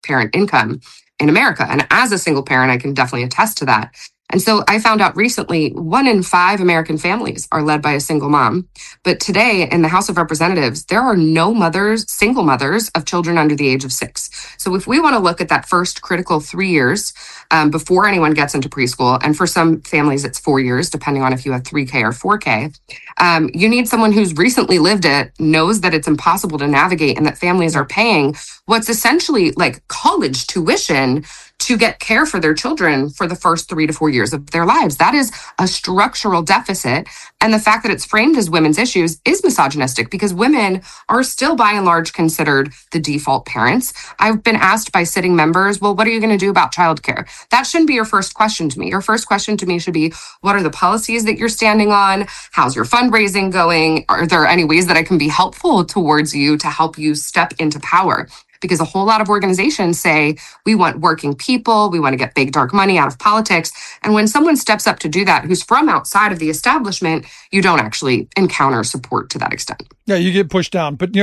parent income in America. And as a single parent, I can definitely attest to that. And so I found out recently 1 in 5 American families are led by a single mom. But today in the House of Representatives, there are no mothers, single mothers of children under the age of 6. So if we want to look at that first critical 3 years before anyone gets into preschool, and for some families it's 4 years, depending on if you have 3K or 4K, you need someone who's recently lived it, knows that it's impossible to navigate, and that families are paying what's essentially like college tuition to get care for their children for the first 3 to 4 years of their lives. That is a structural deficit. And the fact that it's framed as women's issues is misogynistic because women are still by and large considered the default parents. I've been asked by sitting members, well, what are you going to do about childcare? That shouldn't be your first question to me. Your first question to me should be, what are the policies that you're standing on? How's your fundraising going? Are there any ways that I can be helpful towards you to help you step into power? Because a whole lot of organizations say, we want working people, we want to get big, dark money out of politics. And when someone steps up to do that, who's from outside of the establishment, you don't actually encounter support to that extent. Yeah, you get pushed down. But,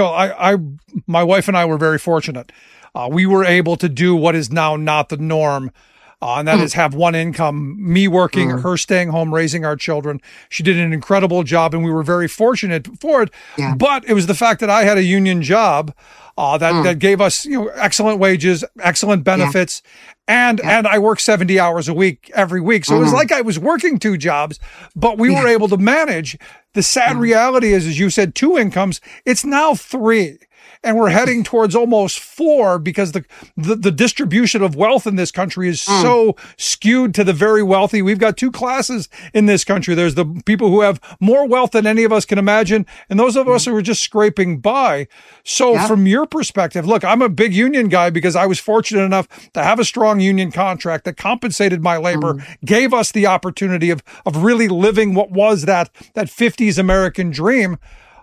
my wife and I were very fortunate. We were able to do what is now not the norm. And that is have one income, me working, her staying home, raising our children. She did an incredible job and we were very fortunate for it. Yeah. But it was the fact that I had a union job that gave us, excellent wages, excellent benefits. Yeah. And I work 70 hours a week every week. So it was like I was working 2 jobs, but we were able to manage. The sad reality is, as you said, 2 incomes. It's now 3. And we're heading towards almost 4 because the distribution of wealth in this country is so skewed to the very wealthy. We've got 2 classes in this country. There's the people who have more wealth than any of us can imagine, and those of us who are just scraping by. So from your perspective, look, I'm a big union guy because I was fortunate enough to have a strong union contract that compensated my labor, gave us the opportunity of really living what was that 50s American dream.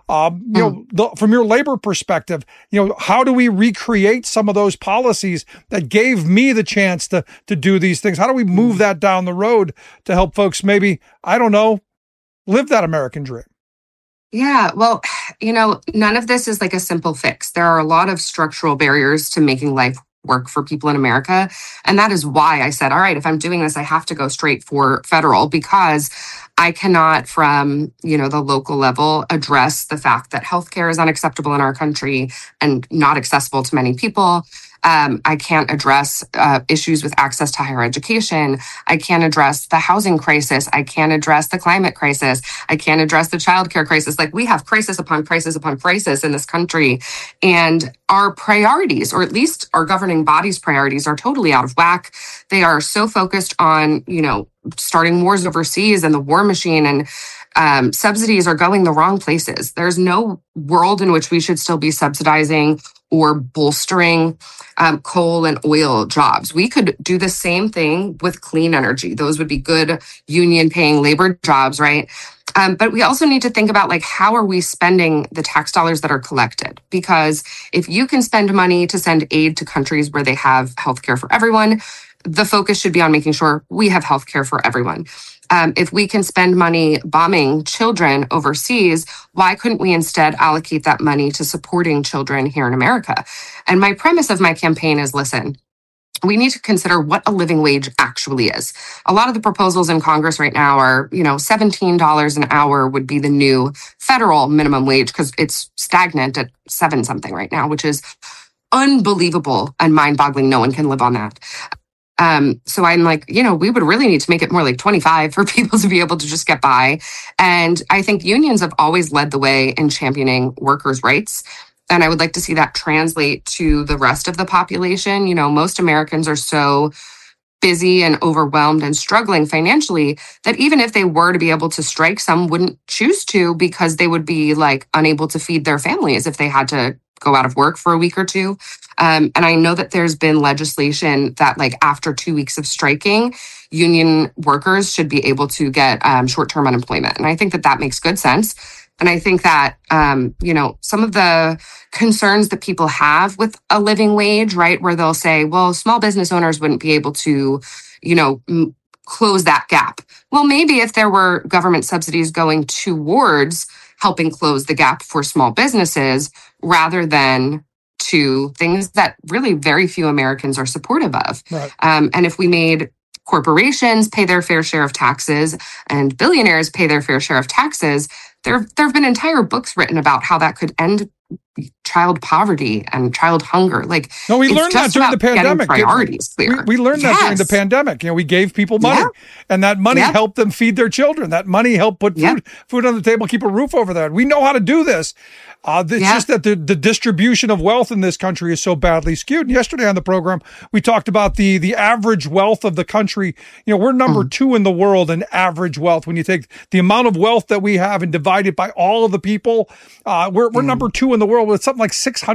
From your labor perspective, how do we recreate some of those policies that gave me the chance to do these things? How do we move that down the road to help folks maybe, I don't know, live that American dream? Yeah, well, none of this is like a simple fix. There are a lot of structural barriers to making life work for people in America. And that is why I said, all right, if I'm doing this, I have to go straight for federal because I cannot from, the local level address the fact that healthcare is unacceptable in our country and not accessible to many people. I can't address issues with access to higher education. I can't address the housing crisis. I can't address the climate crisis. I can't address the childcare crisis. Like we have crisis upon crisis upon crisis in this country. And our priorities, or at least our governing body's priorities, are totally out of whack. They are so focused on, starting wars overseas and the war machine, and subsidies are going the wrong places. There's no world in which we should still be subsidizing or bolstering coal and oil jobs. We could do the same thing with clean energy. Those would be good union paying labor jobs, right? But we also need to think about how are we spending the tax dollars that are collected? Because if you can spend money to send aid to countries where they have healthcare for everyone, the focus should be on making sure we have healthcare for everyone. If we can spend money bombing children overseas, why couldn't we instead allocate that money to supporting children here in America? And my premise of my campaign is, listen, we need to consider what a living wage actually is. A lot of the proposals in Congress right now are, $17 an hour would be the new federal minimum wage because it's stagnant at 7 something right now, which is unbelievable and mind-boggling. No one can live on that. So I'm we would really need to make it more like 25 for people to be able to just get by. And I think unions have always led the way in championing workers' rights. And I would like to see that translate to the rest of the population. Most Americans are so busy and overwhelmed and struggling financially that even if they were to be able to strike, some wouldn't choose to because they would be unable to feed their families if they had to go out of work for a week or 2. And I know that there's been legislation that after 2 weeks of striking, union workers should be able to get short-term unemployment. And I think that makes good sense. And I think that, some of the concerns that people have with a living wage, right, where they'll say, well, small business owners wouldn't be able to, close that gap. Well, maybe if there were government subsidies going towards helping close the gap for small businesses rather than to things that really very few Americans are supportive of. Right. And if we made corporations pay their fair share of taxes and billionaires pay their fair share of taxes, there have been entire books written about how that could end child poverty and child hunger. Like, no, we learned that during the pandemic. Priorities clear. We learned that during the pandemic. We gave people money, and that money helped them feed their children. That money helped put food on the table, keep a roof over their head. We know how to do this. It's just that the distribution of wealth in this country is so badly skewed. And yesterday on the program, we talked about the average wealth of the country. We're number 2 in the world in average wealth. When you take the amount of wealth that we have and divide it by all of the people, we're number 2 in the world with something like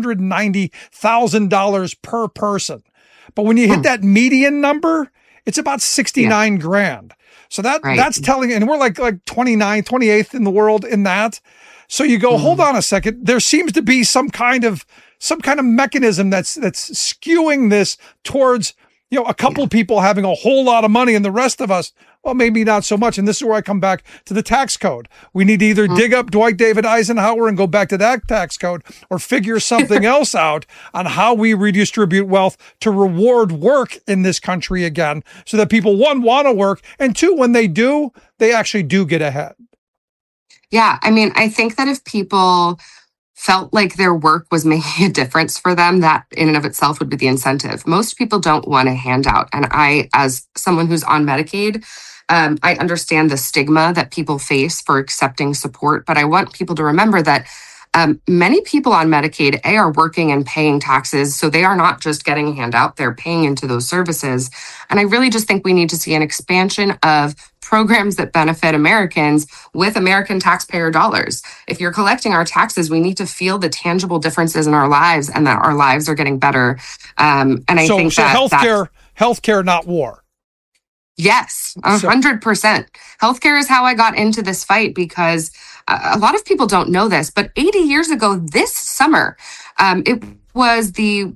$690,000 per person. But when you hit that median number, it's about 69 grand. So that's telling, and we're like 28th in the world in that. So you go, hold on a second. There seems to be some kind of mechanism that's skewing this towards, a couple people having a whole lot of money and the rest of us, well, maybe not so much. And this is where I come back to the tax code. We need to either dig up Dwight David Eisenhower and go back to that tax code, or figure something else out on how we redistribute wealth to reward work in this country again, so that people, one, want to work, and two, when they do, they actually do get ahead. Yeah. I mean, I think that if people felt like their work was making a difference for them, that in and of itself would be the incentive. Most people don't want a handout. And I, as someone who's on Medicaid, I understand the stigma that people face for accepting support, but I want people to remember that many people on Medicaid, are working and paying taxes, so they are not just getting a handout, they're paying into those services. And I really just think we need to see an expansion of programs that benefit Americans with American taxpayer dollars. If you're collecting our taxes, we need to feel the tangible differences in our lives and that our lives are getting better. And I think that healthcare, not war. Yes, 100%. Healthcare is how I got into this fight, because a lot of people don't know this, but 80 years ago this summer, it was in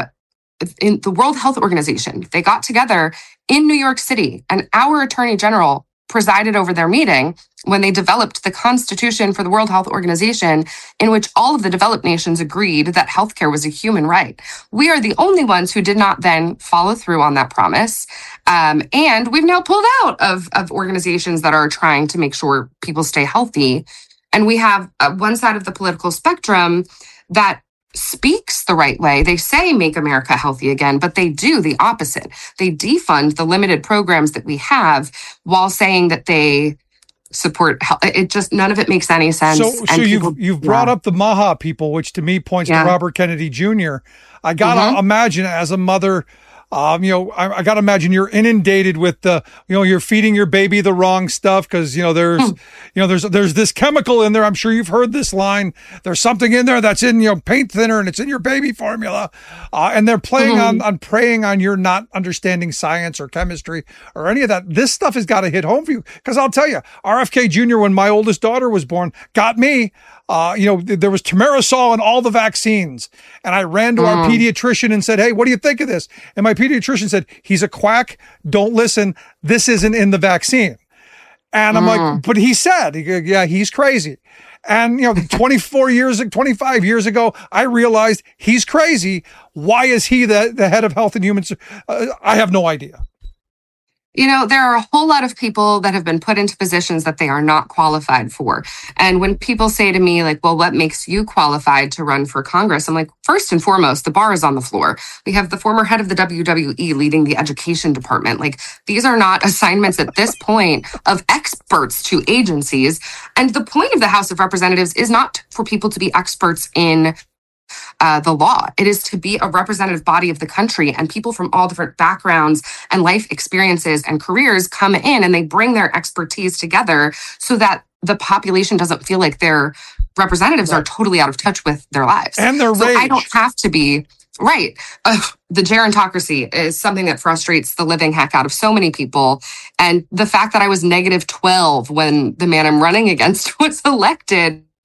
the World Health Organization. They got together in New York City, and our Attorney General presided over their meeting when they developed the Constitution for the World Health Organization, in which all of the developed nations agreed that healthcare was a human right. We are the only ones who did not then follow through on that promise. And we've now pulled out of organizations that are trying to make sure people stay healthy. And we have one side of the political spectrum that speaks the right way. They say make America healthy again, but they do the opposite. They defund the limited programs that we have while saying that they support health. It just, none of it makes any sense. So you've brought up the MAHA people, which to me points to Robert Kennedy Jr. I gotta imagine, as a mother, I gotta imagine you're inundated with you're feeding your baby the wrong stuff because there's this chemical in there. I'm sure you've heard this line. There's something in there that's in paint thinner, and it's in your baby formula, and they're playing on preying on your not understanding science or chemistry or any of that. This stuff has got to hit home for you, because I'll tell you, RFK Jr., when my oldest daughter was born, got me. There was thimerosal in all the vaccines, and I ran to our pediatrician and said, "Hey, what do you think of this?" And my pediatrician said, "He's a quack. Don't listen. This isn't in the vaccine." And I'm like, "But he said, yeah, he's crazy." And 25 years ago, I realized he's crazy. Why is he the head of Health and Human? I have no idea. There are a whole lot of people that have been put into positions that they are not qualified for. And when people say to me, like, well, what makes you qualified to run for Congress? I'm like, first and foremost, the bar is on the floor. We have the former head of the WWE leading the education department. Like, these are not assignments at this point of experts to agencies. And the point of the House of Representatives is not for people to be experts in the law. It is to be a representative body of the country, and people from all different backgrounds and life experiences and careers come in, and they bring their expertise together so that the population doesn't feel like their representatives are totally out of touch with their lives. And their rage. I don't have to be right. The gerontocracy is something that frustrates the living heck out of so many people. And the fact that I was -12 when the man I'm running against was elected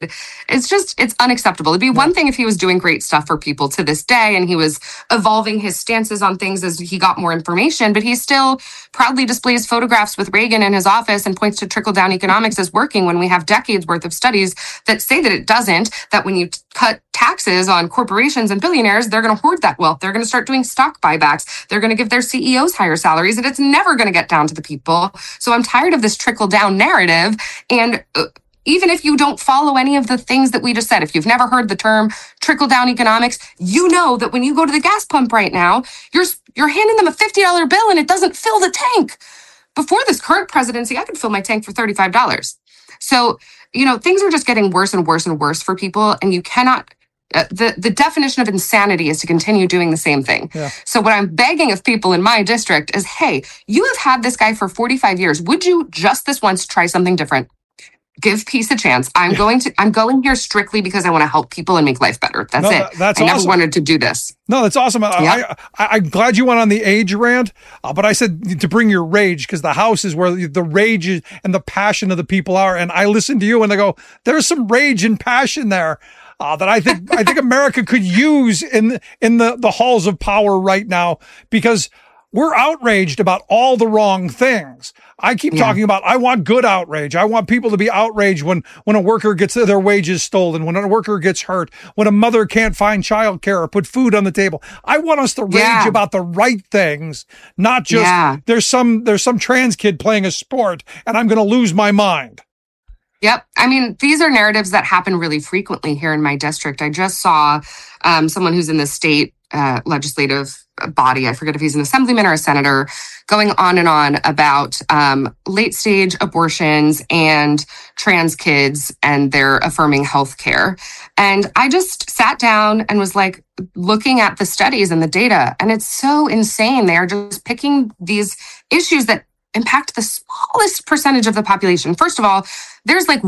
it's unacceptable. It'd be one thing if he was doing great stuff for people to this day and he was evolving his stances on things as he got more information, but he still proudly displays photographs with Reagan in his office and points to trickle-down economics as working when we have decades worth of studies that say that it doesn't, that when you cut taxes on corporations and billionaires, they're going to hoard that wealth. They're going to start doing stock buybacks. They're going to give their CEOs higher salaries, and it's never going to get down to the people. So I'm tired of this trickle-down narrative. And even if you don't follow any of the things that we just said, if you've never heard the term trickle-down economics, you know that when you go to the gas pump right now, you're handing them a $50 bill and it doesn't fill the tank. Before this current presidency, I could fill my tank for $35. So, things are just getting worse and worse and worse for people, and you cannot. The definition of insanity is to continue doing the same thing. Yeah. So what I'm begging of people in my district is, hey, you have had this guy for 45 years. Would you just this once try something different? Give peace a chance. I'm going here strictly because I want to help people and make life better. That's it. That's I awesome. Never wanted to do this. No, that's awesome. I'm glad you went on the age rant, but I said to bring your rage, because the house is where the rage is and the passion of the people are. And I listen to you and I go, there's some rage and passion there. That I think America could use in the halls of power right now, because we're outraged about all the wrong things. I keep talking about, I want good outrage. I want people to be outraged when a worker gets their wages stolen, when a worker gets hurt, when a mother can't find childcare or put food on the table. I want us to rage about the right things, not just there's some trans kid playing a sport and I'm going to lose my mind. Yep. I mean, these are narratives that happen really frequently here in my district. I just saw someone who's in the state legislative body, I forget if he's an assemblyman or a senator, going on and on about late stage abortions and trans kids and their affirming healthcare. And I just sat down and was like looking at the studies and the data, and it's so insane. They are just picking these issues that impact the smallest percentage of the population. First of all, there's like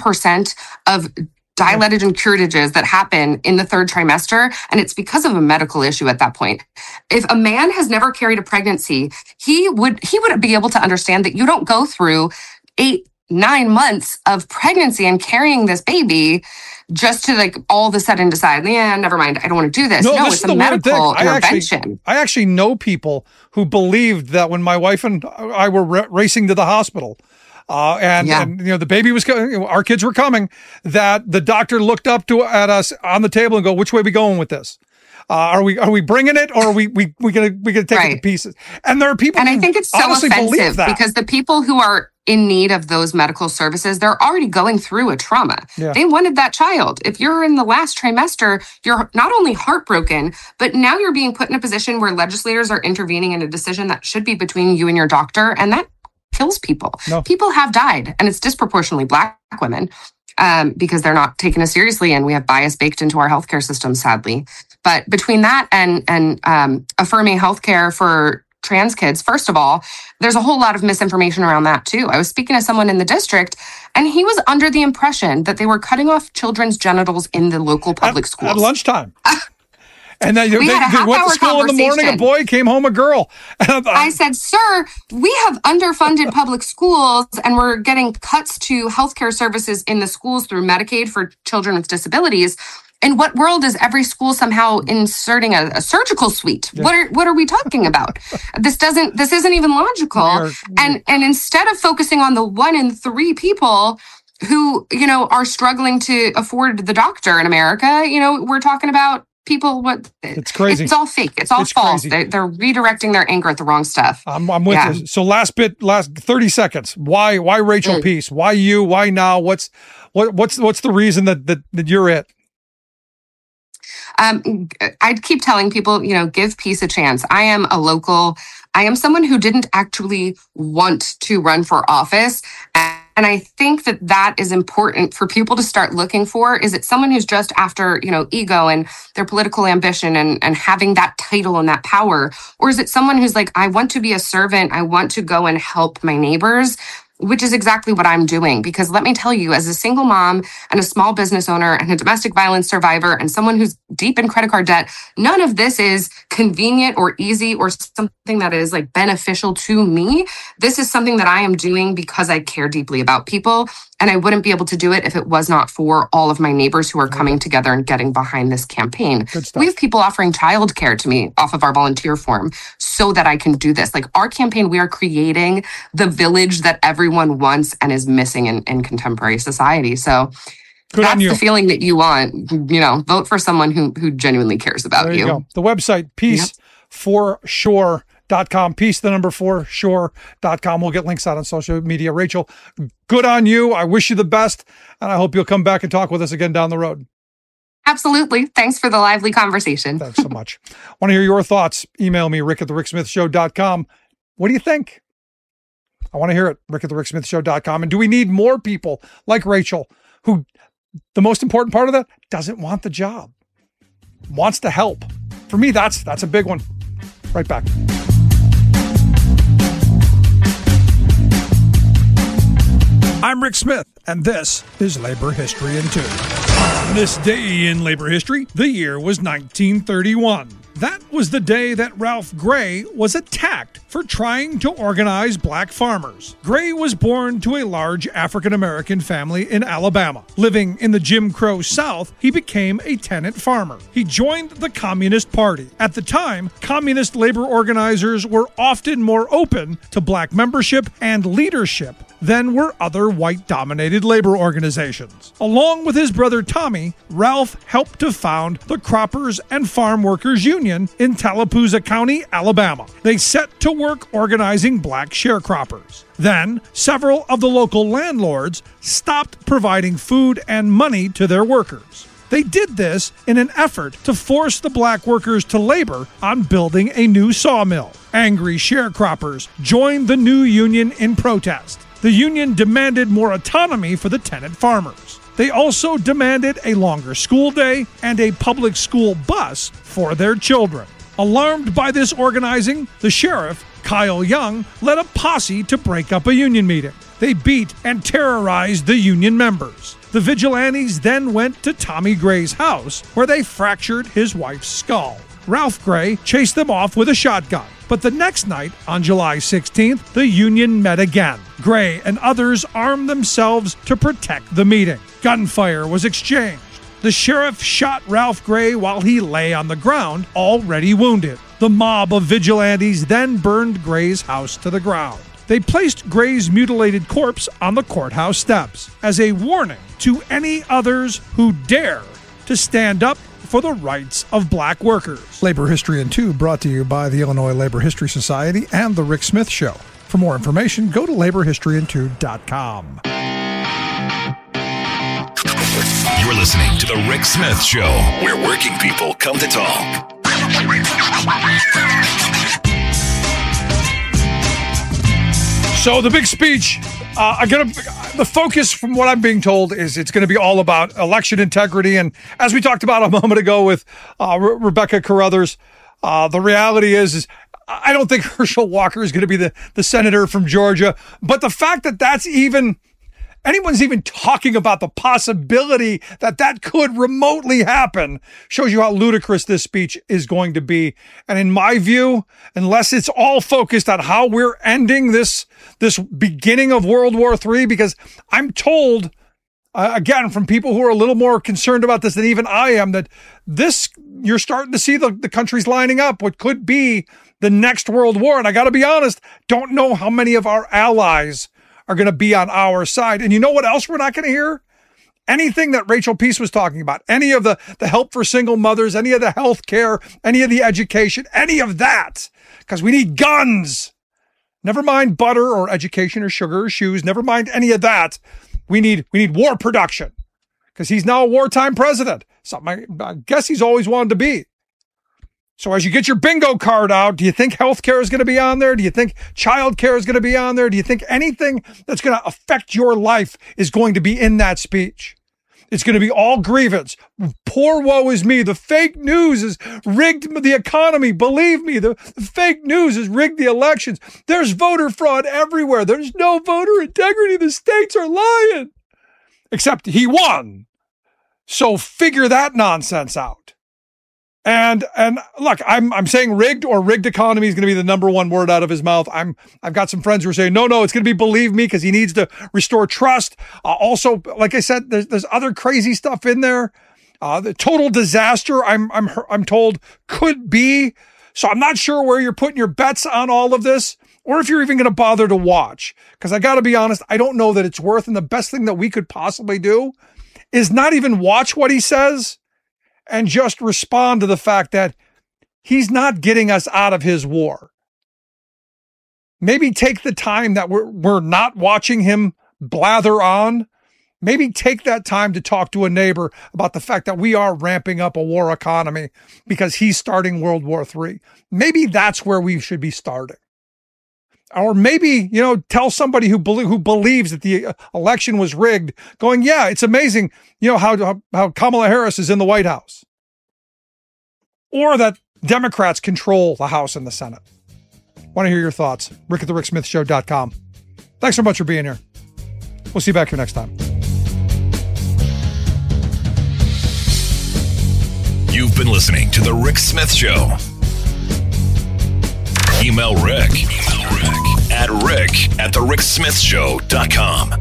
1% of dilated and curatages that happen in the third trimester, and it's because of a medical issue at that point. If a man has never carried a pregnancy, he would be able to understand that you don't go through 8-9 months of pregnancy and carrying this baby just to like all of a sudden decide, never mind, I don't want to do this. No, it's a medical intervention. I actually know people who believed that when my wife and I were racing to the hospital, and the baby was coming, our kids were coming, that the doctor looked up at us on the table and go, which way are we going with this? Are we bringing it, or are we gonna take it to pieces? And there are people, and I think it's so offensive because the people who are in need of those medical services, they're already going through a trauma. Yeah. They wanted that child. If you're in the last trimester, you're not only heartbroken, but now you're being put in a position where legislators are intervening in a decision that should be between you and your doctor, and that kills people. No. People have died, and it's disproportionately Black women because they're not taken as seriously, and we have bias baked into our healthcare system, sadly. But between that and affirming healthcare for trans kids, first of all, there's a whole lot of misinformation around that too. I was speaking to someone in the district, and he was under the impression that they were cutting off children's genitals in the local public schools. At lunchtime. And then they went to school in the morning, a boy, came home a girl. I said, sir, we have underfunded public schools, and we're getting cuts to healthcare services in the schools through Medicaid for children with disabilities. In what world is every school somehow inserting a surgical suite? Yeah. What are we talking about? This isn't even logical. And instead of focusing on the 1 in 3 people who, are struggling to afford the doctor in America, we're talking about people, it's crazy. It's all fake. It's all false. They're redirecting their anger at the wrong stuff. I'm with you. So last 30 seconds. Why Rachel Peace? Why you? Why now? What's the reason that you're it? I'd keep telling people, give peace a chance. I am someone who didn't actually want to run for office. And I think that is important for people to start looking for. Is it someone who's just after, ego and their political ambition and having that title and that power? Or is it someone who's like, I want to be a servant. I want to go and help my neighbors, which is exactly what I'm doing. Because let me tell you, as a single mom and a small business owner and a domestic violence survivor and someone who's deep in credit card debt, none of this is convenient or easy or something that is like beneficial to me. This is something that I am doing because I care deeply about people. And I wouldn't be able to do it if it was not for all of my neighbors who are coming together and getting behind this campaign. We have people offering childcare to me off of our volunteer form so that I can do this. Like our campaign, we are creating the village that everyone wants and is missing in contemporary society. So that's the feeling that you want. Vote for someone who genuinely cares about there you. Go. The website, peace4shore.com, peace4shore.com. We'll get links out on social media. Rachel, good on you. I wish you the best, and I hope you'll come back and talk with us again down the road. Absolutely. Thanks for the lively conversation. Thanks so much. Want to hear your thoughts? Email me, rick@thericksmithshow.com. What do you think? I want to hear it, rick@thericksmithshow.com. And do we need more people like Rachel who, the most important part of that, doesn't want the job, wants to help? For me, that's a big one. Right back. I'm Rick Smith, and this is Labor History in 2. On this day in labor history, the year was 1931. That was the day that Ralph Gray was attacked for trying to organize black farmers. Gray was born to a large African-American family in Alabama. Living in the Jim Crow South, he became a tenant farmer. He joined the Communist Party. At the time, communist labor organizers were often more open to black membership and leadership than were other white-dominated labor organizations. Along with his brother Tommy, Ralph helped to found the Croppers and Farm Workers Union in Tallapoosa County, Alabama. They set to work organizing black sharecroppers. Then, several of the local landlords stopped providing food and money to their workers. They did this in an effort to force the black workers to labor on building a new sawmill. Angry sharecroppers joined the new union in protest. The union demanded more autonomy for the tenant farmers. They also demanded a longer school day and a public school bus for their children. Alarmed by this organizing, the sheriff, Kyle Young, led a posse to break up a union meeting. They beat and terrorized the union members. The vigilantes then went to Tommy Gray's house, where they fractured his wife's skull. Ralph Gray chased them off with a shotgun. But the next night, on July 16th, the union met again. Gray and others armed themselves to protect the meeting. Gunfire was exchanged. The sheriff shot Ralph Gray while he lay on the ground, already wounded. The mob of vigilantes then burned Gray's house to the ground. They placed Gray's mutilated corpse on the courthouse steps as a warning to any others who dare to stand up for the rights of black workers. Labor History in 2 brought to you by the Illinois Labor History Society and The Rick Smith Show. For more information, go to laborhistoryin2.com. You're listening to The Rick Smith Show, where working people come to talk. So the big speech, the focus from what I'm being told is it's going to be all about election integrity. And as we talked about a moment ago with Rebecca Carruthers, the reality is I don't think Herschel Walker is going to be the senator from Georgia. But the fact that anyone's even talking about the possibility that could remotely happen shows you how ludicrous this speech is going to be. And in my view, unless it's all focused on how we're ending this beginning of World War III, because I'm told, again, from people who are a little more concerned about this than even I am, that you're starting to see the countries lining up what could be the next World War. And I got to be honest, don't know how many of our allies are going to be on our side. And you know what else we're not going to hear? Anything that Rachel Peace was talking about, any of the help for single mothers, any of the health care, any of the education, any of that, because we need guns. Never mind butter or education or sugar or shoes. Never mind any of that. We need war production, because he's now a wartime president. Something I guess he's always wanted to be. So as you get your bingo card out, do you think healthcare is going to be on there? Do you think childcare is going to be on there? Do you think anything that's going to affect your life is going to be in that speech? It's going to be all grievance. Poor woe is me. The fake news has rigged the economy. Believe me, the fake news has rigged the elections. There's voter fraud everywhere. There's no voter integrity. The states are lying. Except he won. So figure that nonsense out. And look, I'm saying rigged or rigged economy is going to be the number one word out of his mouth. I've got some friends who are saying, no, it's going to be believe me, because he needs to restore trust. Also, like I said, there's other crazy stuff in there. The total disaster, I'm told, could be. So I'm not sure where you're putting your bets on all of this, or if you're even going to bother to watch. Because I got to be honest, I don't know that it's worth. And the best thing that we could possibly do is not even watch what he says, and just respond to the fact that he's not getting us out of his war. Maybe take the time that we're not watching him blather on. Maybe take that time to talk to a neighbor about the fact that we are ramping up a war economy because he's starting World War III. Maybe that's where we should be starting. Or maybe, tell somebody who believes that the election was rigged, going, yeah, it's amazing, how Kamala Harris is in the White House. Or that Democrats control the House and the Senate. Want to hear your thoughts? Rick at the RickSmithShow.com. Thanks so much for being here. We'll see you back here next time. You've been listening to The Rick Smith Show. Email Rick at rick@thericksmithshow.com.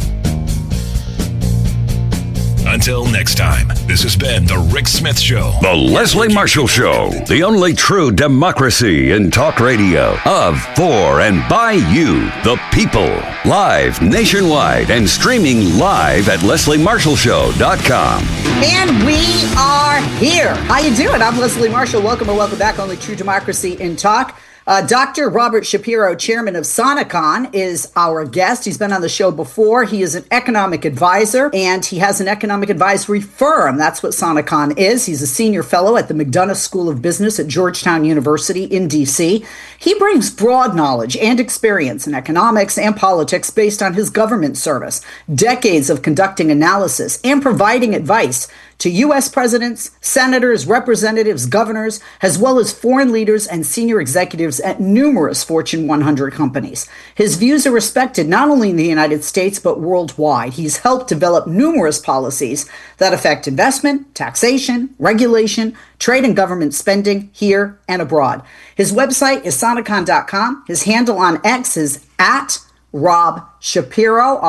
Until next time, this has been The Rick Smith Show. The Leslie Marshall Show, the only true democracy in talk radio, of, for, and by you, the people. Live nationwide and streaming live at lesliemarshallshow.com. And we are here. How you doing? I'm Leslie Marshall. Welcome back. Only true democracy in talk. Dr. Robert Shapiro, chairman of Sonicon, is our guest. He's been on the show before. He is an economic advisor, and he has an economic advisory firm. That's what Sonicon is. He's a senior fellow at the McDonough School of Business at Georgetown University in D.C. He brings broad knowledge and experience in economics and politics based on his government service, decades of conducting analysis and providing advice to U.S. presidents, senators, representatives, governors, as well as foreign leaders and senior executives at numerous Fortune 100 companies. His views are respected not only in the United States, but worldwide. He's helped develop numerous policies that affect investment, taxation, regulation, trade and government spending here and abroad. His website is sonicon.com. His handle on X is at Rob Shapiro,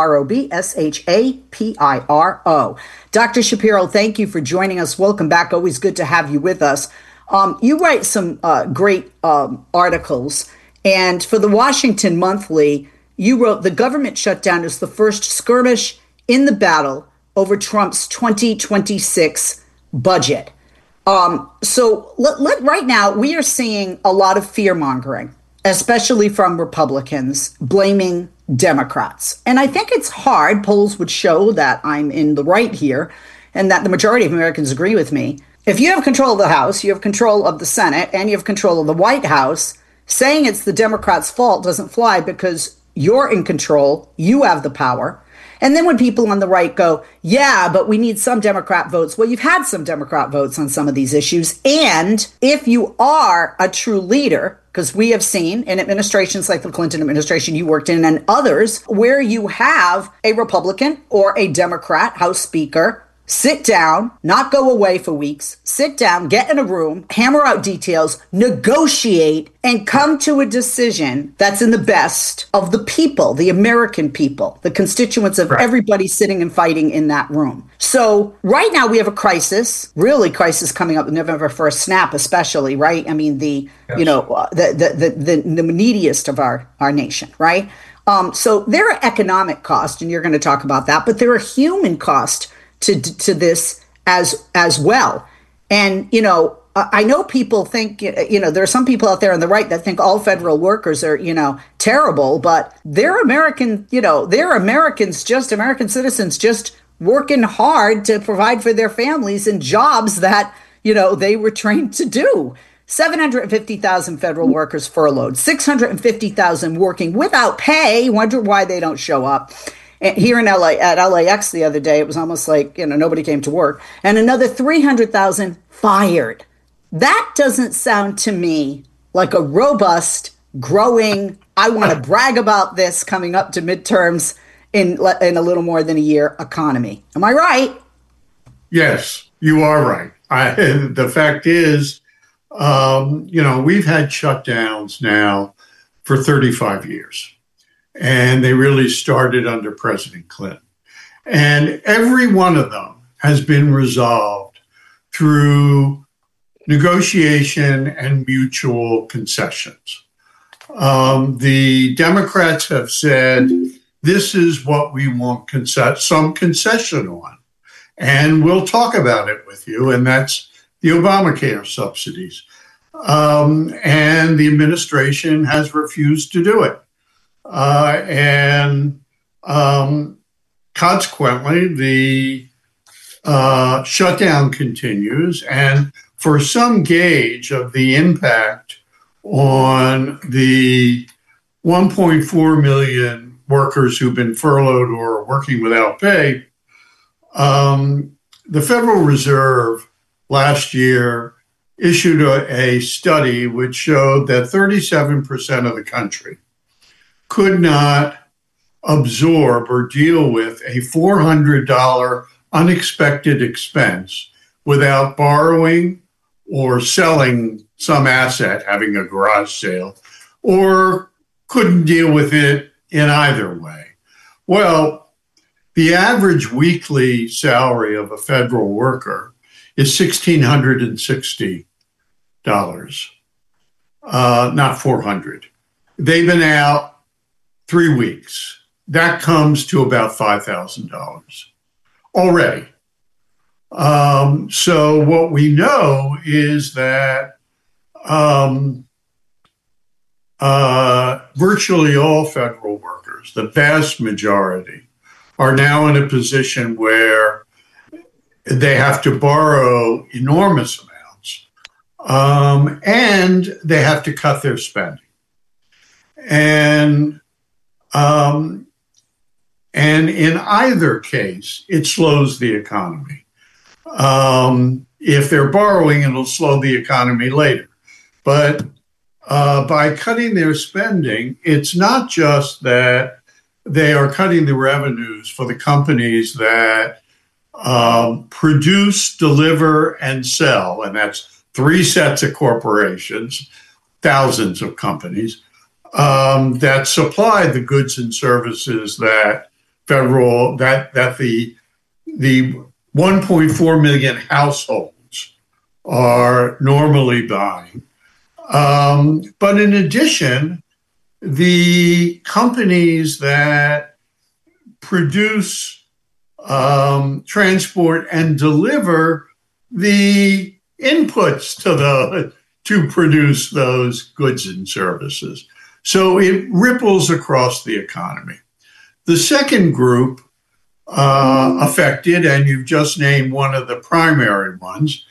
ROBSHAPIRO. Dr. Shapiro, thank you for joining us. Welcome back. Always good to have you with us. You write some great articles, and for the Washington Monthly, you wrote, "The government shutdown is the first skirmish in the battle over Trump's 2026 budget." So right now, we are seeing a lot of fear-mongering, especially from Republicans, blaming Democrats. And I think it's hard. Polls would show that I'm in the right here and that the majority of Americans agree with me. If you have control of the House, you have control of the Senate, and you have control of the White House, saying it's the Democrats' fault doesn't fly because you're in control, you have the power. And then when people on the right go, yeah, but we need some Democrat votes. Well, you've had some Democrat votes on some of these issues. And if you are a true leader, because we have seen in administrations like the Clinton administration you worked in and others, where you have a Republican or a Democrat House Speaker sit down, not go away for weeks, sit down, get in a room, hammer out details, negotiate, and come to a decision that's in the best of the people, the American people, the constituents of everybody sitting and fighting in that room. So right now we have a crisis, really crisis coming up November 1st, snap especially, right? I mean, the neediest of our nation, right? So there are economic costs, and you're going to talk about that, but there are human costs to this as well. And, I know people think, there are some people out there on the right that think all federal workers are, terrible, but they're American, they're Americans, just American citizens, just working hard to provide for their families in jobs that, they were trained to do. 750,000 federal workers furloughed, 650,000 working without pay. Wonder why they don't show up. And here in LA, at LAX the other day, it was almost like, nobody came to work. And another 300,000 fired. That doesn't sound to me like a robust, growing, I want to brag about this coming up to midterms in a little more than a year economy. Am I right? Yes, you are right. The fact is, we've had shutdowns now for 35 years, and they really started under President Clinton. And every one of them has been resolved through negotiation and mutual concessions. The Democrats have said, this is what we want some concession on, and we'll talk about it with you, and that's the Obamacare subsidies. And the administration has refused to do it. Consequently, the shutdown continues, and for some gauge of the impact on the 1.4 million workers who've been furloughed or are working without pay, the Federal Reserve last year issued a study which showed that 37% of the country could not absorb or deal with a $400 unexpected expense without borrowing or selling some asset, having a garage sale, or couldn't deal with it in either way. Well, the average weekly salary of a federal worker is $1,660, not $400. They've been out 3 weeks. That comes to about $5,000 already. So what we know is that virtually all federal workers, the vast majority, are now in a position where they have to borrow enormous amounts, and they have to cut their spending. And in either case, it slows the economy. If they're borrowing, it'll slow the economy later. But by cutting their spending, it's not just that they are cutting the revenues for the companies that produce, deliver, and sell, and that's 3 sets of corporations, thousands of companies, that supply the goods and services that the 1.4 million households are normally buying. But in addition, the companies that produce, transport, and deliver the inputs to produce those goods and services. So it ripples across the economy. The second group affected, and you've just named one of the primary ones,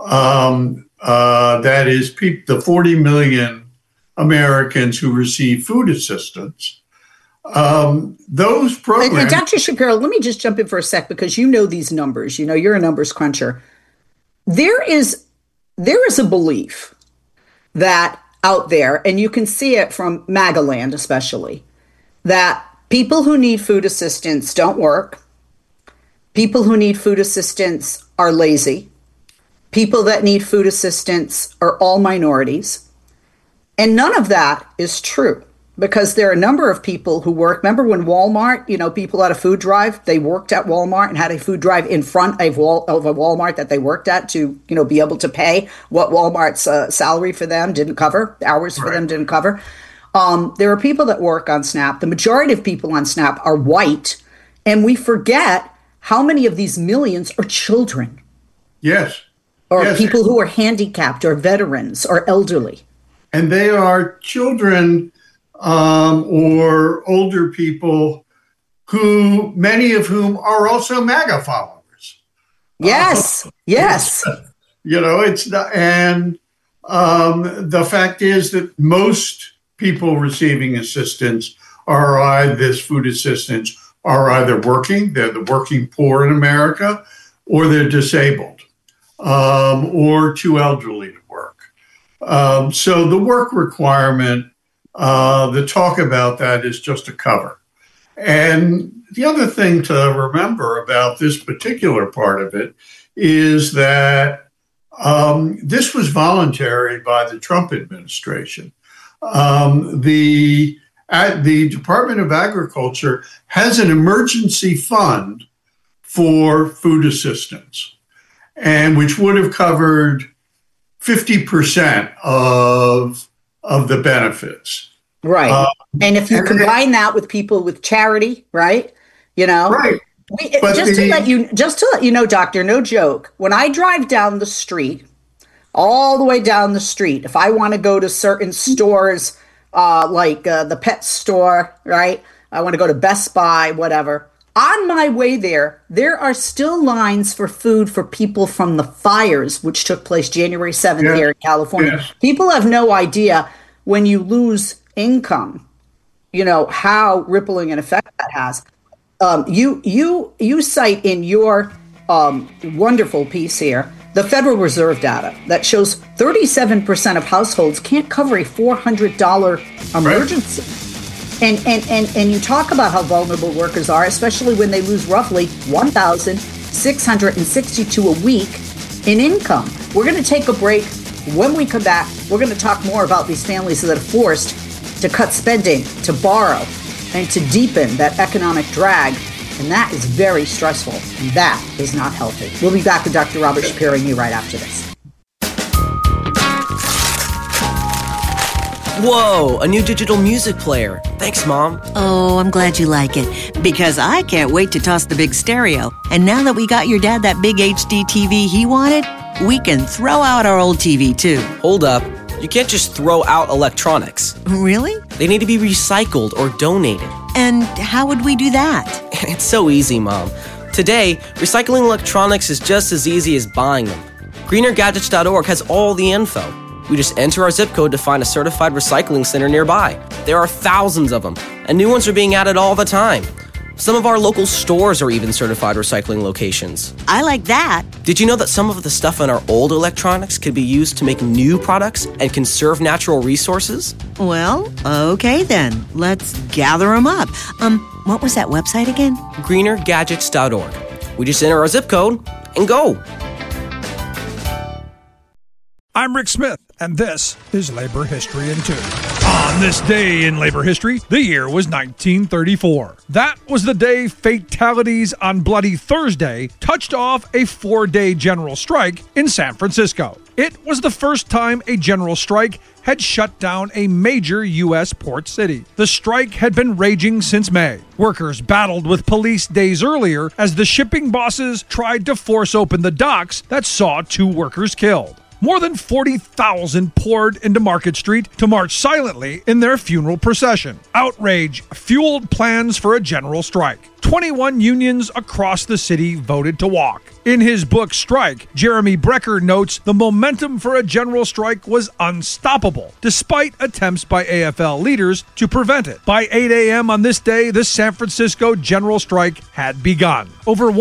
that is the 40 million Americans who receive food assistance. Those programs. And Dr. Shapiro, let me just jump in for a sec, because you know these numbers. You know, you're a numbers cruncher. There is a belief that out there, and you can see it from MAGA land especially, that people who need food assistance don't work. People who need food assistance are lazy. People that need food assistance are all minorities. And none of that is true, because there are a number of people who work. Remember when Walmart, people had a food drive, they worked at Walmart and had a food drive in front of a Walmart that they worked at to, be able to pay what Walmart's salary for them didn't cover, hours for them didn't cover. There are people that work on SNAP. The majority of people on SNAP are white, and we forget how many of these millions are children. Yes. Or people who are handicapped or veterans or elderly. And they are children or older people who, many of whom are also MAGA followers. Yes. It's not, and the fact is that most people receiving assistance this food assistance are either working, they're the working poor in America, or they're disabled, or too elderly to work. So the work requirement, the talk about that is just a cover. And the other thing to remember about this particular part of it is that This was voluntary by the Trump administration. The Department of Agriculture has an emergency fund for food assistance, and which would have covered 50% of the benefits. Right. And if you combine that with people with charity, right? Right. Just to let you know, doctor, no joke. When I drive down the street, all the way down the street, if I want to go to certain stores, like the pet store, right? I want to go to Best Buy, whatever. On my way there are still lines for food for people from the fires, which took place January 7th here in California. Yes. People have no idea when you lose income, how rippling an effect that has. You cite in your wonderful piece here the Federal Reserve data that shows 37% of households can't cover a $400 emergency. Right. And you talk about how vulnerable workers are, especially when they lose roughly $1,662 a week in income. We're going to take a break. When we come back, we're going to talk more about these families that are forced to cut spending, to borrow, and to deepen that economic drag. And that is very stressful. And that is not healthy. We'll be back with Dr. Robert Shapiro and you right after this. Whoa, a new digital music player. Thanks, Mom. Oh, I'm glad you like it, because I can't wait to toss the big stereo. And now that we got your dad that big HD TV he wanted, we can throw out our old TV, too. Hold up. You can't just throw out electronics. Really? They need to be recycled or donated. And how would we do that? It's so easy, Mom. Today, recycling electronics is just as easy as buying them. GreenerGadgets.org has all the info. We just enter our zip code to find a certified recycling center nearby. There are thousands of them, and new ones are being added all the time. Some of our local stores are even certified recycling locations. I like that. Did you know that some of the stuff in our old electronics could be used to make new products and conserve natural resources? Well, okay then. Let's gather them up. What was that website again? GreenerGadgets.org. We just enter our zip code and go. I'm Rick Smith, and this is Labor History in 2. On this day in labor history, the year was 1934. That was the day fatalities on Bloody Thursday touched off a 4-day general strike in San Francisco. It was the first time a general strike had shut down a major U.S. port city. The strike had been raging since May. Workers battled with police days earlier as the shipping bosses tried to force open the docks that saw 2 workers killed. More than 40,000 poured into Market Street to march silently in their funeral procession. Outrage fueled plans for a general strike. 21 unions across the city voted to walk. In his book, Strike, Jeremy Brecker notes the momentum for a general strike was unstoppable, despite attempts by AFL leaders to prevent it. By 8 a.m. on this day, the San Francisco general strike had begun. Over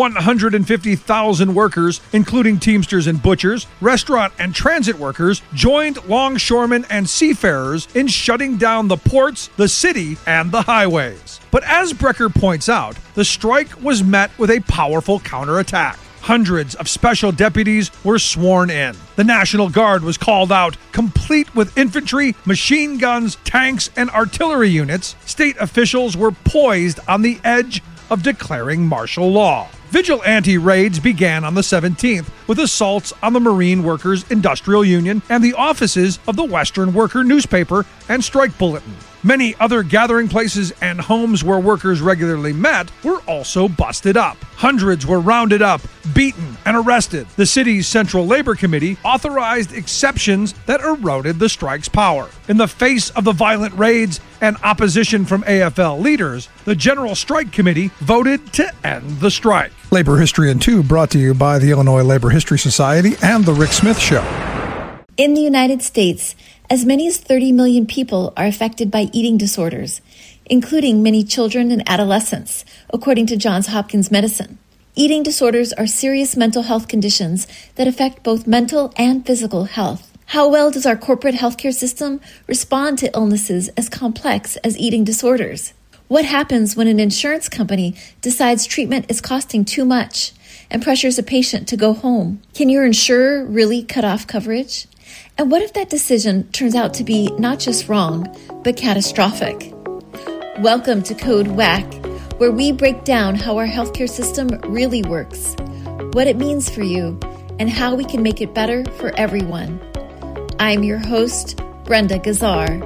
150,000 workers, including Teamsters and butchers, restaurant and transit workers, joined longshoremen and seafarers in shutting down the ports, the city, and the highways. But as Brecker points out, the strike was met with a powerful counterattack. Hundreds of special deputies were sworn in. The National Guard was called out, complete with infantry, machine guns, tanks, and artillery units. State officials were poised on the edge of declaring martial law. Vigilante raids began on the 17th with assaults on the Marine Workers Industrial Union and the offices of the Western Worker newspaper and strike bulletin. Many other gathering places and homes where workers regularly met were also busted up. Hundreds were rounded up, beaten, and arrested. The city's Central Labor Committee authorized exceptions that eroded the strike's power. In the face of the violent raids and opposition from AFL leaders, the General Strike Committee voted to end the strike. Labor History in 2 brought to you by the Illinois Labor History Society and The Rick Smith Show. In the United States, as many as 30 million people are affected by eating disorders, including many children and adolescents, according to Johns Hopkins Medicine. Eating disorders are serious mental health conditions that affect both mental and physical health. How well does our corporate healthcare system respond to illnesses as complex as eating disorders? What happens when an insurance company decides treatment is costing too much? and pressures a patient to go home. Can your insurer really cut off coverage? And what if that decision turns out to be not just wrong, but catastrophic? Welcome to Code WACK, where we break down how our healthcare system really works, what it means for you, and how we can make it better for everyone. I'm your host, Brenda Gazzar.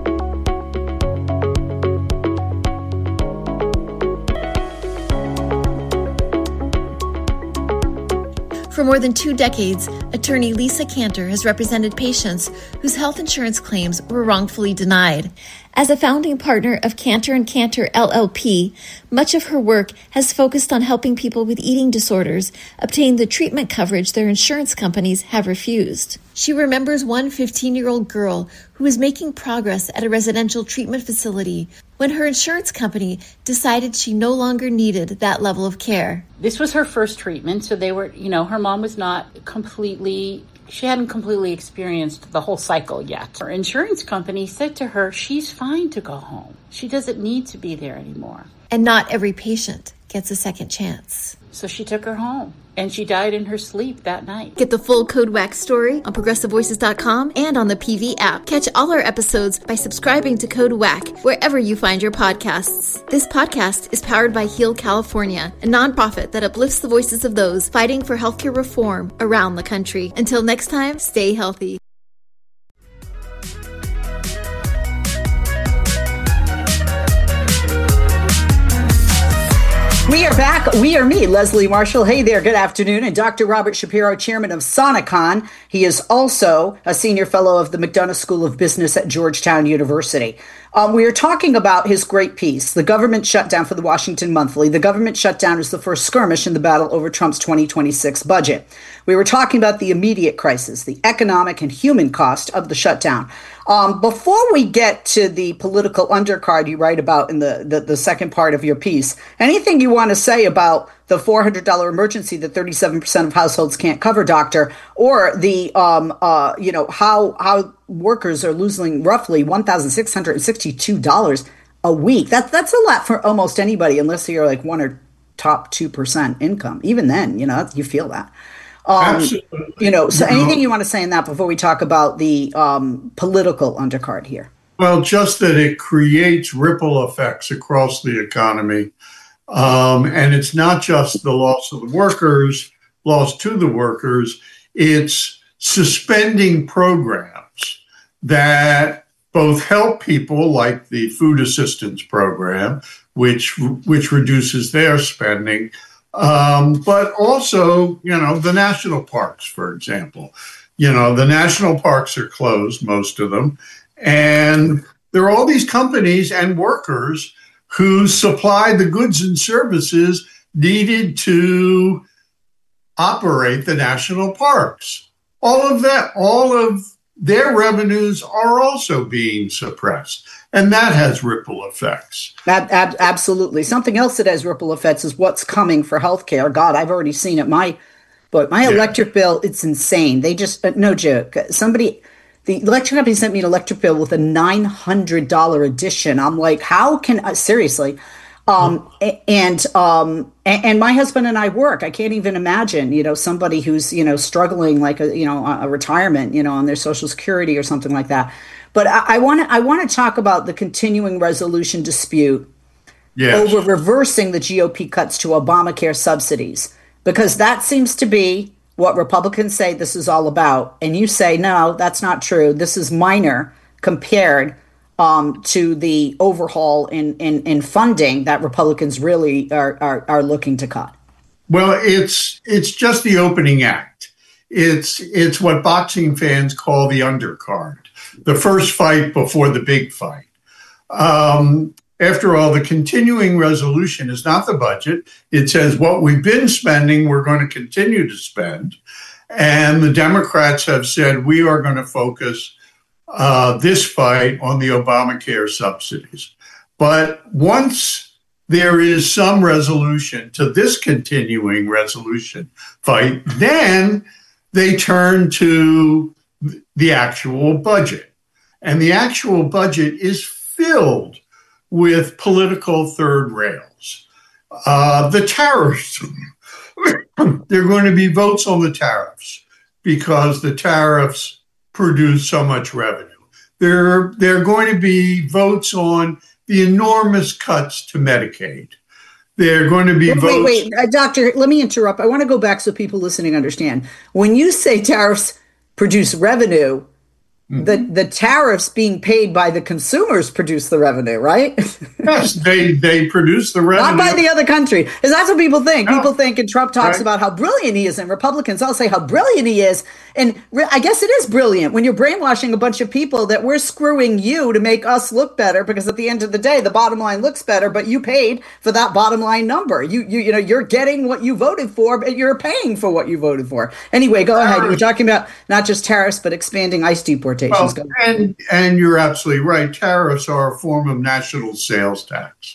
For more than 2 decades, attorney Lisa Cantor has represented patients whose health insurance claims were wrongfully denied. As a founding partner of Cantor & Cantor LLP, much of her work has focused on helping people with eating disorders obtain the treatment coverage their insurance companies have refused. She remembers one 15-year-old girl who was making progress at a residential treatment facility when her insurance company decided she no longer needed that level of care. This was her first treatment, so they were, her mom was she hadn't completely experienced the whole cycle yet. Her insurance company said to her, she's fine to go home. She doesn't need to be there anymore. And not every patient gets a second chance. So she took her home, and she died in her sleep that night. Get the full Code WACK story on ProgressiveVoices.com and on the PV app. Catch all our episodes by subscribing to Code WACK wherever you find your podcasts. This podcast is powered by Heal California, a nonprofit that uplifts the voices of those fighting for healthcare reform around the country. Until next time, stay healthy. We are back. We are me, Leslie Marshall. Hey there. Good afternoon. And Dr. Robert Shapiro, chairman of Sonicon. He is also a senior fellow of the McDonough School of Business at Georgetown University. We are talking about his great piece, The Government Shutdown, for the Washington Monthly. The government shutdown is the first skirmish in the battle over Trump's 2026 budget. We were talking about the immediate crisis, the economic and human cost of the shutdown. Before we get to the political undercard you write about in the second part of your piece, anything you want to say about the $400 emergency that 37% of households can't cover, doctor, or the how workers are losing roughly $1,662 a week. That's a lot for almost anybody, unless you're like 1 or top 2% income. Even then, you feel that. Absolutely. So anything you want to say in that before we talk about the political undercard here? Well, just that it creates ripple effects across the economy. And it's not just the loss of the workers, loss to the workers, it's suspending programs that both help people, like the food assistance program, which reduces their spending, but also, the national parks, for example. The national parks are closed, most of them, and there are all these companies and workers who supply the goods and services needed to operate the national parks. All of their revenues are also being suppressed, and that has ripple effects. Absolutely. Something else that has ripple effects is what's coming for healthcare. God, I've already seen it. My electric bill, it's insane. They just, no joke. The electric company sent me an electric bill with a $900 addition. I'm like, how can seriously? And my husband and I work. I can't even imagine, somebody who's, struggling like a retirement, on their Social Security or something like that. But I want to talk about the continuing resolution dispute over reversing the GOP cuts to Obamacare subsidies, because that seems to be what Republicans say this is all about. And you say, no, that's not true. This is minor compared to the overhaul in funding that Republicans really are looking to cut. Well, it's just the opening act. It's what boxing fans call the undercard, the first fight before the big fight. After all, the continuing resolution is not the budget. It says what we've been spending, we're going to continue to spend. And the Democrats have said we are going to focus this fight on the Obamacare subsidies. But once there is some resolution to this continuing resolution fight, then they turn to the actual budget. And the actual budget is filled with political third rails. The terrorism there are going to be votes on the tariffs because the tariffs produce so much revenue. There are going to be votes on the enormous cuts to Medicaid. There are going to be votes. Wait, Doctor, let me interrupt. I want to go back so people listening understand. When you say tariffs produce revenue, the tariffs being paid by the consumers produce the revenue, right? Yes, they produce the revenue. Not by the other country. Because that's what people think. No. People think, and Trump talks about how brilliant he is, and Republicans all say how brilliant he is. And I guess it is brilliant when you're brainwashing a bunch of people that we're screwing you to make us look better, because at the end of the day, the bottom line looks better, but you paid for that bottom line number. You know, you're getting what you voted for, but you're paying for what you voted for. Anyway, go ahead. We're talking about not just tariffs, but expanding ICE deportations. Well, and you're absolutely right. Tariffs are a form of national sales tax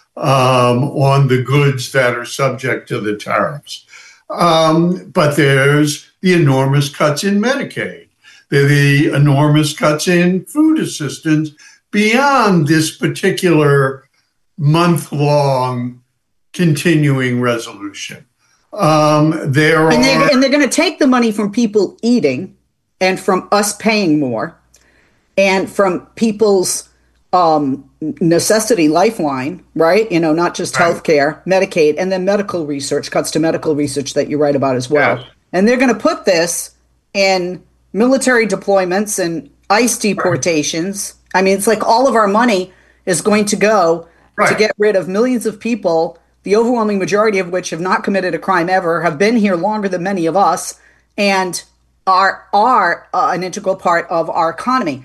on the goods that are subject to the tariffs. But there's the enormous cuts in Medicaid, the enormous cuts in food assistance beyond this particular month-long continuing resolution. And they're going to take the money from people eating and from us paying more and from people's necessity lifeline, right? You know, not just healthcare, Medicaid, and then medical research, cuts to medical research that you write about as well. Yes. And they're going to put this in military deployments and ICE deportations. Right. I mean, it's like all of our money is going to go to get rid of millions of people, the overwhelming majority of which have not committed a crime ever, have been here longer than many of us, and are an integral part of our economy.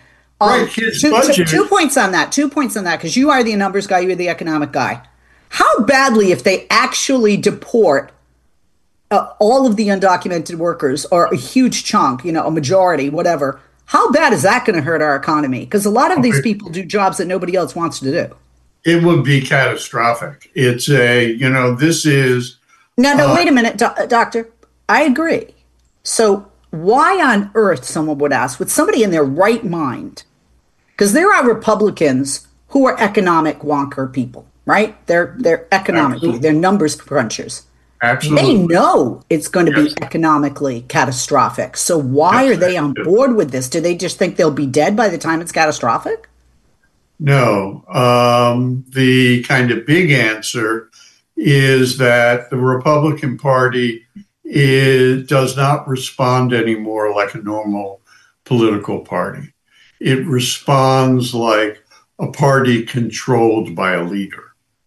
Two points on that, because you are the numbers guy, you're the economic guy. How badly, if they actually deport all of the undocumented workers, or a huge chunk, you know, a majority, whatever, how bad is that going to hurt our economy? Because a lot of these people do jobs that nobody else wants to do. It would be catastrophic. It's this is... No, wait a minute, Doctor. I agree. So why on earth, someone would ask, with somebody in their right mind, because there are Republicans who are economic wonker people, right? They're economic, they're numbers crunchers. Absolutely. They know it's going to be economically catastrophic. So why are they on board with this? Do they just think they'll be dead by the time it's catastrophic? No. The kind of big answer is that the Republican Party does not respond anymore like a normal political party. It responds like a party controlled by a leader.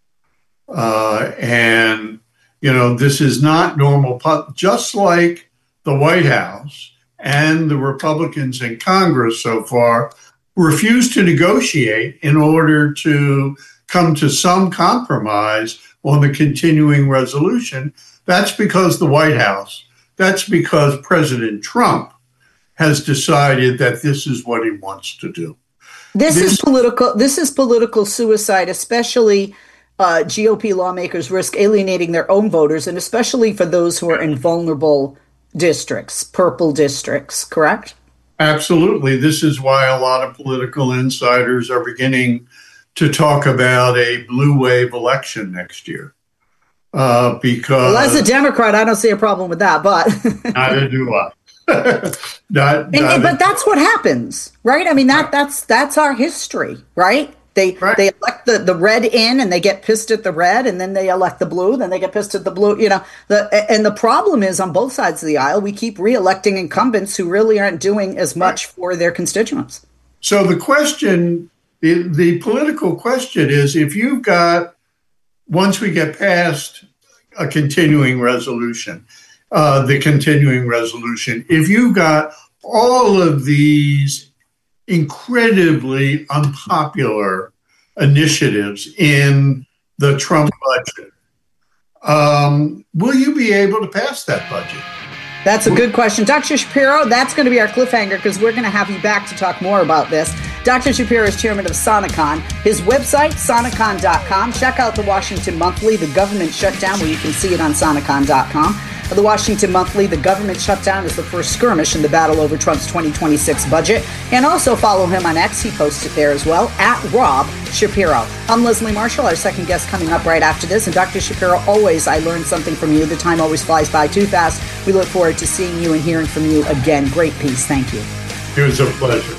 This is not normal. Just like the White House and the Republicans in Congress so far refuse to negotiate in order to come to some compromise on the continuing resolution. That's because the White House, that's because President Trump has decided that this is what he wants to do. This is political suicide, especially GOP lawmakers risk alienating their own voters, and especially for those who are in vulnerable districts, purple districts, correct? Absolutely. This is why a lot of political insiders are beginning to talk about a blue wave election next year. Because as a Democrat, I don't see a problem with that, but neither do I. But that's what happens, right? I mean, that's our history, right? They elect the red in, and they get pissed at the red, and then they elect the blue, then they get pissed at the blue. You know, and the problem is on both sides of the aisle, we keep re-electing incumbents who really aren't doing as much for their constituents. So the question, the political question is, if you've got, once we get past a continuing resolution, if you've got all of these incredibly unpopular initiatives in the Trump budget, will you be able to pass that budget? That's a good question. Dr. Shapiro, that's going to be our cliffhanger, because we're going to have you back to talk more about this. Dr. Shapiro is chairman of Sonicon. His website, sonicon.com. Check out the Washington Monthly, the government shutdown, where you can see it on sonicon.com. of the Washington Monthly. The government shutdown is the first skirmish in the battle over Trump's 2026 budget. And also follow him on X. He posted there as well, at Rob Shapiro. I'm Leslie Marshall, our second guest coming up right after this. And Dr. Shapiro, always I learn something from you. The time always flies by too fast. We look forward to seeing you and hearing from you again. Great piece. Thank you. It was a pleasure.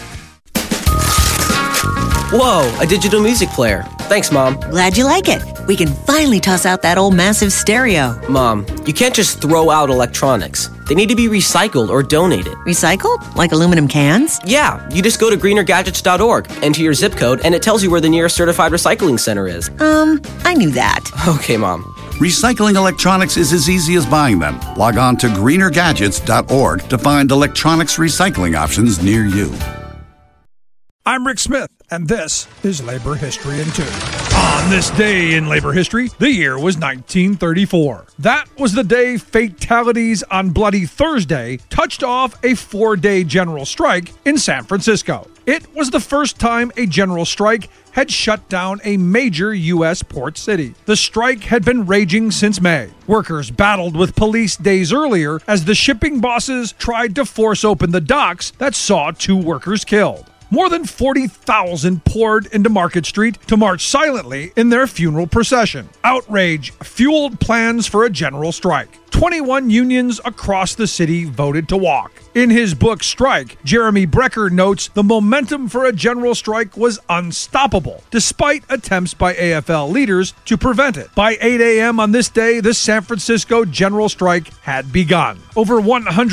Whoa, a digital music player. Thanks, Mom. Glad you like it. We can finally toss out that old massive stereo. Mom, you can't just throw out electronics. They need to be recycled or donated. Recycled? Like aluminum cans? Yeah, you just go to greenergadgets.org, enter your zip code, and it tells you where the nearest certified recycling center is. I knew that. Okay, Mom. Recycling electronics is as easy as buying them. Log on to greenergadgets.org to find electronics recycling options near you. I'm Rick Smith, and this is Labor History in 2. On this day in labor history, the year was 1934. That was the day fatalities on Bloody Thursday touched off a 4-day general strike in San Francisco. It was the first time a general strike had shut down a major U.S. port city. The strike had been raging since May. Workers battled with police days earlier as the shipping bosses tried to force open the docks that saw 2 workers killed. More than 40,000 poured into Market Street to march silently in their funeral procession. Outrage fueled plans for a general strike. 21 unions across the city voted to walk. In his book, Strike, Jeremy Brecker notes the momentum for a general strike was unstoppable, despite attempts by AFL leaders to prevent it. By 8 a.m. on this day, the San Francisco general strike had begun. Over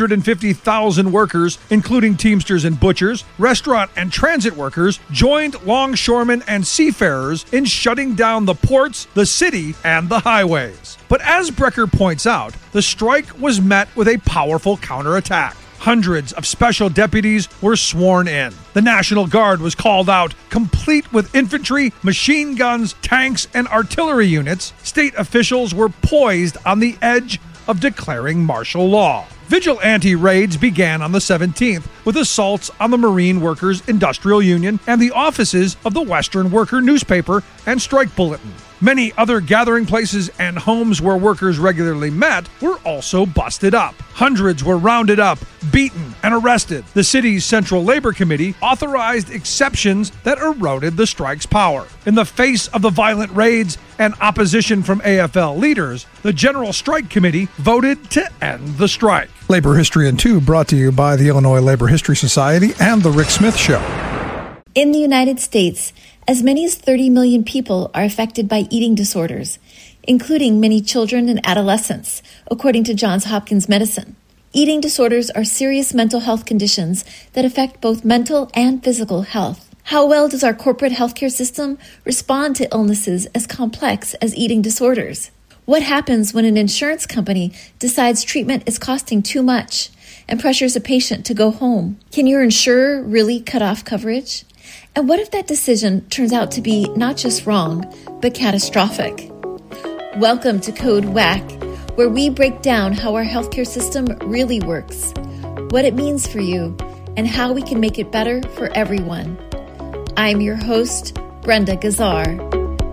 150,000 workers, including Teamsters and butchers, restaurant and transit workers, joined longshoremen and seafarers in shutting down the ports, the city, and the highways. But as Brecker points out, the strike was met with a powerful counterattack. Hundreds of special deputies were sworn in. The National Guard was called out, complete with infantry, machine guns, tanks, and artillery units. State officials were poised on the edge of declaring martial law. Vigilante raids began on the 17th with assaults on the Marine Workers Industrial Union and the offices of the Western Worker newspaper and strike bulletin. Many other gathering places and homes where workers regularly met were also busted up. Hundreds were rounded up, beaten, and arrested. The city's Central Labor Committee authorized exceptions that eroded the strike's power. In the face of the violent raids and opposition from AFL leaders, the General Strike Committee voted to end the strike. Labor History in 2 brought to you by the Illinois Labor History Society and The Rick Smith Show. In the United States, as many as 30 million people are affected by eating disorders, including many children and adolescents, according to Johns Hopkins Medicine. Eating disorders are serious mental health conditions that affect both mental and physical health. How well does our corporate healthcare system respond to illnesses as complex as eating disorders? What happens when an insurance company decides treatment is costing too much and pressures a patient to go home? Can your insurer really cut off coverage? And what if that decision turns out to be not just wrong, but catastrophic? Welcome to Code WACK, where we break down how our healthcare system really works, what it means for you, and how we can make it better for everyone. I'm your host, Brenda Gazzar.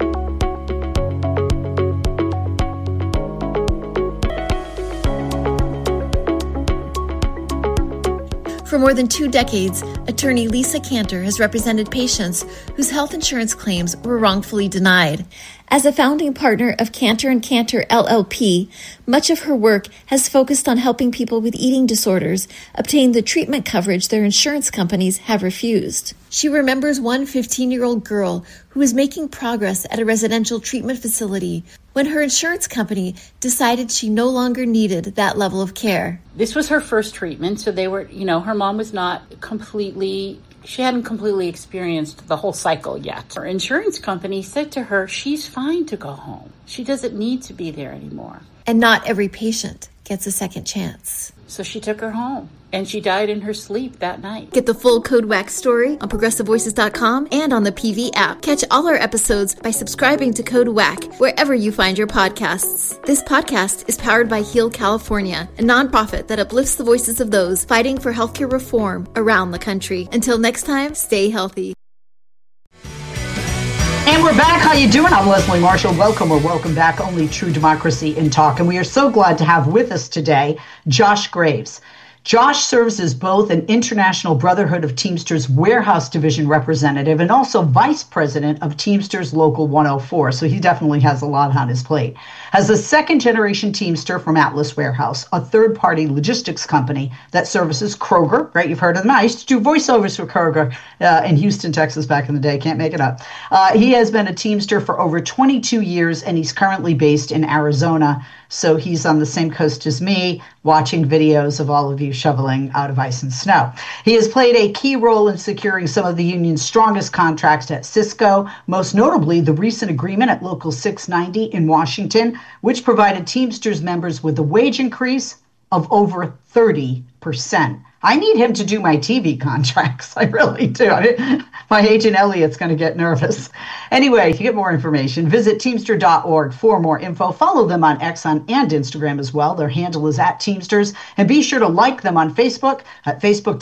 For more than 2 decades, attorney Lisa Cantor has represented patients whose health insurance claims were wrongfully denied. As a founding partner of Cantor & Cantor LLP, much of her work has focused on helping people with eating disorders obtain the treatment coverage their insurance companies have refused. She remembers one 15-year-old girl who was making progress at a residential treatment facility when her insurance company decided she no longer needed that level of care. This was her first treatment, so they were, her mom was not she hadn't completely experienced the whole cycle yet. Her insurance company said to her, she's fine to go home. She doesn't need to be there anymore. And not every patient gets a second chance. So she took her home, and she died in her sleep that night. Get the full Code WACK story on ProgressiveVoices.com and on the PV app. Catch all our episodes by subscribing to Code WACK wherever you find your podcasts. This podcast is powered by Heal California, a nonprofit that uplifts the voices of those fighting for healthcare reform around the country. Until next time, stay healthy. And we're back. How you doing? I'm Leslie Marshall. Welcome or welcome back. Only True Democracy in Talk. And we are so glad to have with us today Josh Graves. Josh serves as both an International Brotherhood of Teamsters Warehouse Division representative and also vice president of Teamsters Local 104. So he definitely has a lot on his plate. As a second-generation Teamster from Atlas Warehouse, a third-party logistics company that services Kroger, right? You've heard of them. I used to do voiceovers for Kroger in Houston, Texas back in the day. Can't make it up. He has been a Teamster for over 22 years, and he's currently based in Arizona. So he's on the same coast as me, watching videos of all of you shoveling out of ice and snow. He has played a key role in securing some of the union's strongest contracts at Cisco, most notably the recent agreement at Local 690 in Washington, which provided Teamsters members with a wage increase of over 30%. I need him to do my TV contracts. I really do. My agent Elliot's going to get nervous. Anyway, to get more information, visit Teamster.org for more info. Follow them on X and Instagram as well. Their handle is @Teamsters. And be sure to like them on Facebook at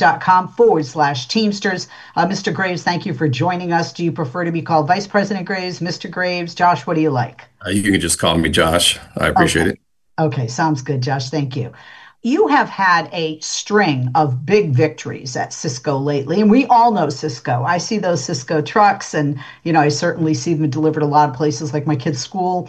facebook.com/Teamsters. Mr. Graves, thank you for joining us. Do you prefer to be called Vice President Graves, Mr. Graves? Josh, what do you like? You can just call me Josh. I appreciate it. Okay, sounds good, Josh. Thank you. You have had a string of big victories at Cisco lately, and we all know Cisco. I see those Cisco trucks, and I certainly see them delivered a lot of places like my kids' school.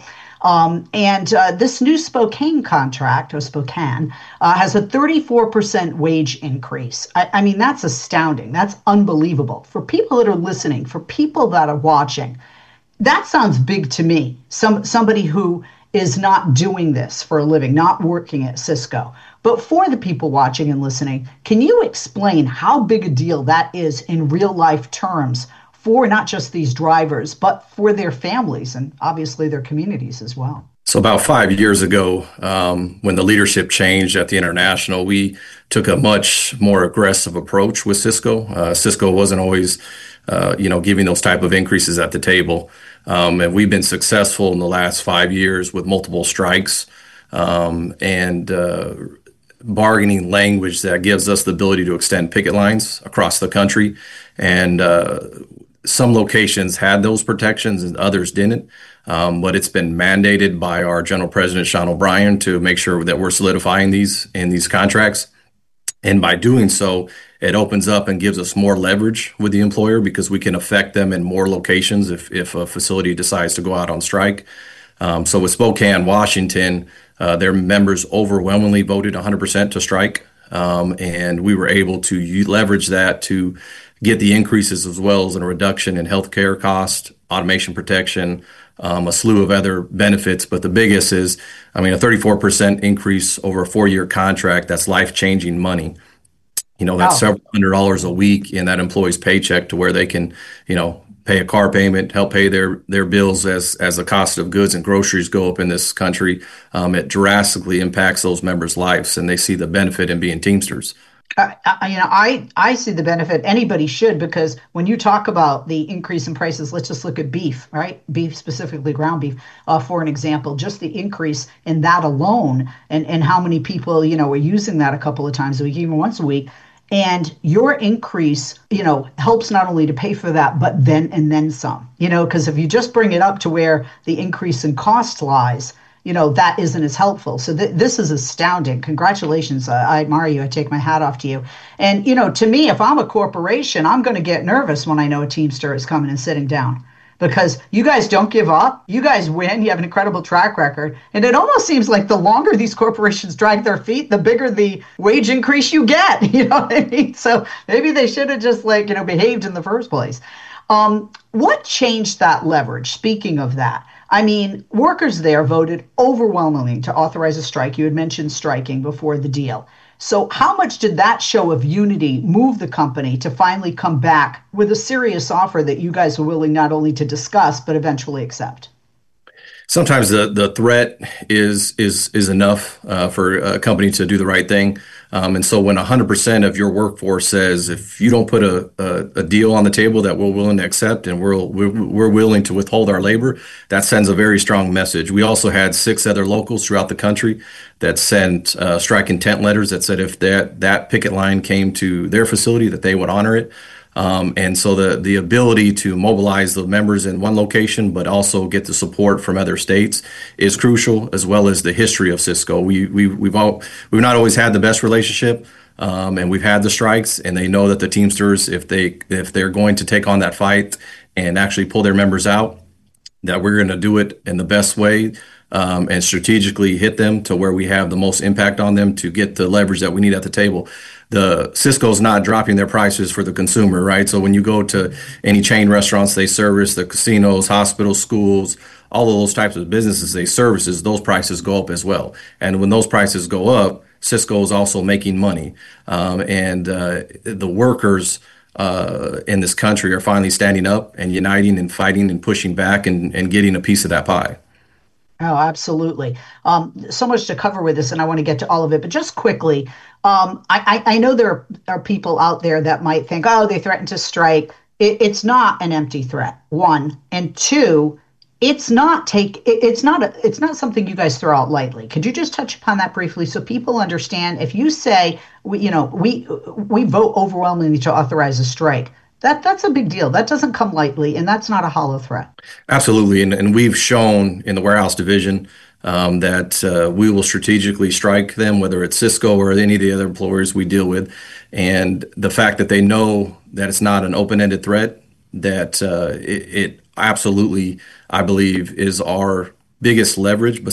And this new Spokane contract, or Spokane, has a 34% wage increase. I mean, that's astounding. That's unbelievable. For people that are listening, for people that are watching, that sounds big to me. Somebody who is not doing this for a living, not working at Cisco. But for the people watching and listening, can you explain how big a deal that is in real life terms for not just these drivers, but for their families and obviously their communities as well? So about 5 years ago, when the leadership changed at the International, we took a much more aggressive approach with Cisco. Cisco wasn't always, giving those type of increases at the table. And we've been successful in the last 5 years with multiple strikes and bargaining language that gives us the ability to extend picket lines across the country. And some locations had those protections and others didn't. But it's been mandated by our General President, Sean O'Brien, to make sure that we're solidifying these in these contracts. And by doing so, it opens up and gives us more leverage with the employer because we can affect them in more locations if a facility decides to go out on strike. So with Spokane, Washington, their members overwhelmingly voted 100% to strike. And we were able to leverage that to get the increases as well as a reduction in healthcare cost, automation protection, a slew of other benefits. But the biggest is, a 34% increase over a 4-year contract. That's life-changing money. That's several $100s a week in that employee's paycheck to where they can, pay a car payment, help pay their bills as the cost of goods and groceries go up in this country. It drastically impacts those members' lives, and they see the benefit in being Teamsters. I see the benefit. Anybody should, because when you talk about the increase in prices, let's just look at beef, right? Beef, specifically ground beef, for an example, just the increase in that alone and how many people, are using that a couple of times a week, even once a week. And your increase, helps not only to pay for that, but then some, because if you just bring it up to where the increase in cost lies, that isn't as helpful. So this is astounding. Congratulations. I admire you. I take my hat off to you. And, to me, if I'm a corporation, I'm going to get nervous when I know a Teamster is coming and sitting down. Because you guys don't give up. You guys win. You have an incredible track record. And it almost seems like the longer these corporations drag their feet, the bigger the wage increase you get. You know what I mean? So maybe they should have just behaved in the first place. What changed that leverage? Speaking of that, workers there voted overwhelmingly to authorize a strike. You had mentioned striking before the deal. So how much did that show of unity move the company to finally come back with a serious offer that you guys were willing not only to discuss, but eventually accept? Sometimes the threat is enough for a company to do the right thing. And so when 100% of your workforce says, if you don't put a deal on the table that we're willing to accept and we're willing to withhold our labor, that sends a very strong message. We also had 6 other locals throughout the country that sent strike intent letters that said if that picket line came to their facility, that they would honor it. And so the ability to mobilize the members in one location, but also get the support from other states is crucial, as well as the history of Cisco. We've not always had the best relationship. And we've had the strikes, and they know that the Teamsters, if they're going to take on that fight and actually pull their members out, that we're going to do it in the best way, and strategically hit them to where we have the most impact on them to get the leverage that we need at the table. The Cisco's not dropping their prices for the consumer, right? So when you go to any chain restaurants they service, the casinos, hospitals, schools, all of those types of businesses they services, those prices go up as well. And when those prices go up, Cisco is also making money. And the workers in this country are finally standing up and uniting and fighting and pushing back and getting a piece of that pie. Oh, absolutely. So much to cover with this, and I want to get to all of it. But just quickly, I know there are people out there that might think, oh, they threatened to strike. It's not an empty threat, one. And two, it's not something you guys throw out lightly. Could you just touch upon that briefly so people understand? If you say, we vote overwhelmingly to authorize a strike, that's a big deal. That doesn't come lightly, and that's not a hollow threat. Absolutely, and we've shown in the warehouse division that we will strategically strike them, whether it's Cisco or any of the other employers we deal with. And the fact that they know that it's not an open-ended threat, that it absolutely, I believe, is our biggest leverage